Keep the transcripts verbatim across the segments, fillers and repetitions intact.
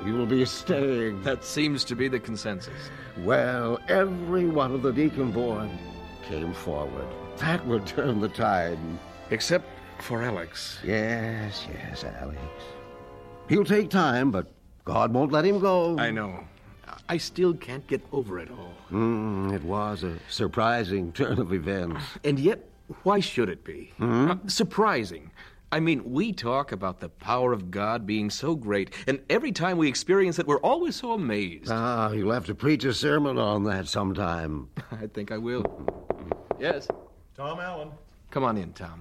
you'll be staying. That seems to be the consensus. Well, every one of the Deacon-born came forward. That would turn the tide. Except for Alex. Yes, yes, Alex. He'll take time, but God won't let him go. I know. I still can't get over it all. Mm, it was a surprising turn of events. And yet, why should it be? Hmm? Uh, surprising. I mean, we talk about the power of God being so great, and every time we experience it, we're always so amazed. Ah, you'll have to preach a sermon on that sometime. I think I will. Yes? Tom Allen. Come on in, Tom.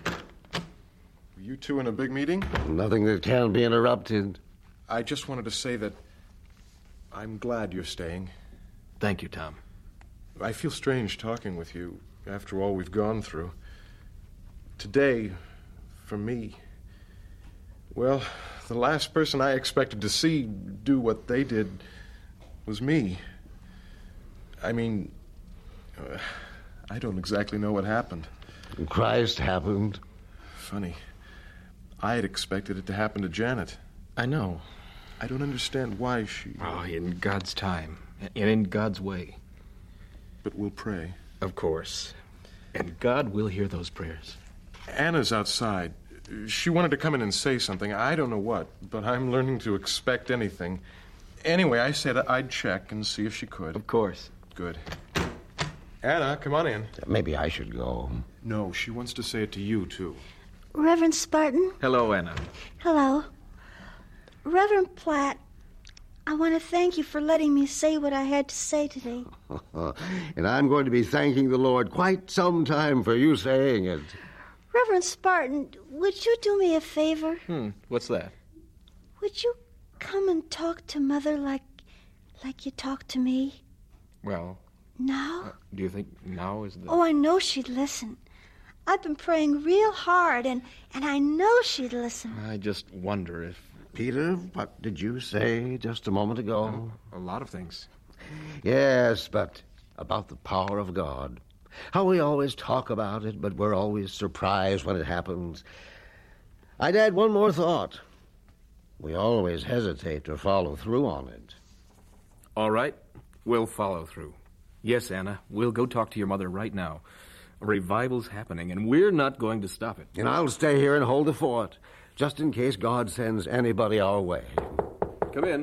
Were you two in a big meeting? Nothing that can be interrupted. I just wanted to say that I'm glad you're staying. Thank you, Tom. I feel strange talking with you after all we've gone through. Today, for me, well, the last person I expected to see do what they did was me. I mean, uh, I don't exactly know what happened. Christ happened. Funny. I had expected it to happen to Janet. I know. I don't understand why she... Oh, in God's time, and in God's way. But we'll pray. Of course. And God will hear those prayers. Anna's outside. She wanted to come in and say something. I don't know what, but I'm learning to expect anything. Anyway, I said I'd check and see if she could. Of course. Good. Anna, come on in. Maybe I should go. No, she wants to say it to you, too. Reverend Spartan? Hello, Anna. Hello. Reverend Platt, I want to thank you for letting me say what I had to say today. And I'm going to be thanking the Lord quite some time for you saying it. Reverend Spartan, would you do me a favor? Hmm, what's that? Would you come and talk to Mother like like you talk to me? Well... Now? Uh, do you think now is the... Oh, I know she'd listen. I've been praying real hard, and, and I know she'd listen. I just wonder if... Peter, what did you say just a moment ago? Uh, a lot of things. Yes, but about the power of God. How we always talk about it, but we're always surprised when it happens. I'd add one more thought. We always hesitate to follow through on it. All right, we'll follow through. Yes, Anna, we'll go talk to your mother right now. A revival's happening, and we're not going to stop it. And I'll stay here and hold the fort, just in case God sends anybody our way. Come in.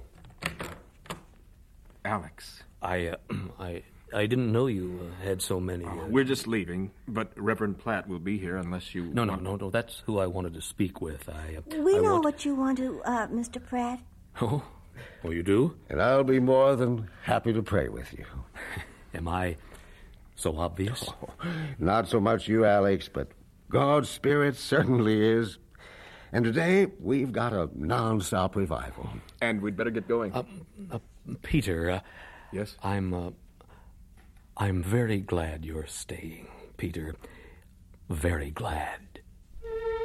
Alex. I, uh, I, I didn't know you uh, had so many. Uh... Oh, we're just leaving, but Reverend Platt will be here unless you... No, no, no, no, that's who I wanted to speak with. I, uh, we I know want... what you want to, uh, Mister Pratt. Oh? Oh, you do? And I'll be more than happy to pray with you. Am I so obvious? Oh, not so much you, Alex, but God's Spirit certainly is. And today, we've got a non-stop revival. And we'd better get going. Uh, uh, Peter. Uh, yes? I'm, uh, I'm very glad you're staying, Peter. Very glad.